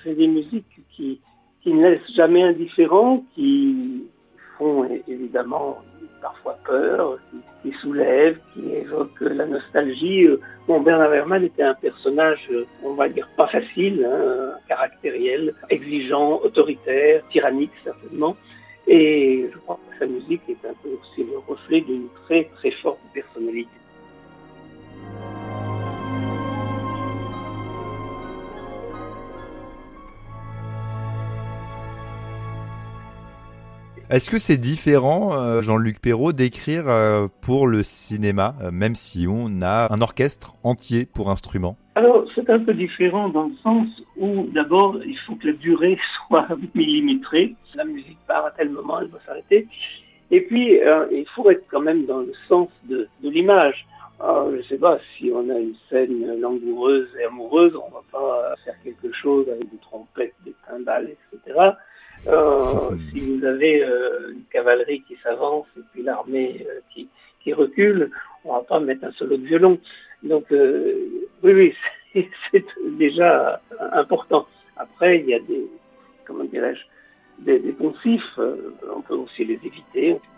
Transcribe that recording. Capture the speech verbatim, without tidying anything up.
c'est des musiques qui, qui ne laissent jamais indifférents, qui font évidemment parfois peur, qui, qui soulèvent, qui évoquent la nostalgie. Bon, Bernard Herrmann était un personnage, on va dire, pas facile, hein, caractériel, exigeant, autoritaire, tyrannique certainement. Et je crois que sa musique est un peu aussi le reflet d'une très très forte personnalité. Est-ce que c'est différent, euh, Jean-Luc Perrault, d'écrire euh, pour le cinéma, euh, même si on a un orchestre entier pour instruments? Alors, c'est un peu différent dans le sens où, d'abord, il faut que la durée soit millimétrée. La musique part à tel moment, elle doit s'arrêter. Et puis, euh, il faut être quand même dans le sens de, de l'image. Alors, je ne sais pas, si on a une scène langoureuse et amoureuse, on ne va pas faire quelque chose avec des trompettes, des cymbales, et cetera. Euh, si vous avez euh, une cavalerie qui s'avance et puis l'armée euh, qui, qui recule, on ne va pas mettre un solo de violon. Donc, euh, oui, oui, c'est, c'est déjà important. Après, il y a des, comment dirais-je, des, des poncifs, euh, on peut aussi les éviter.